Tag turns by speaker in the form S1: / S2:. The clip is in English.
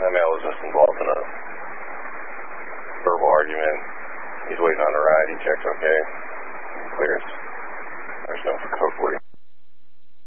S1: that male was just involved in a verbal argument. He's waiting on a ride. He checked okay.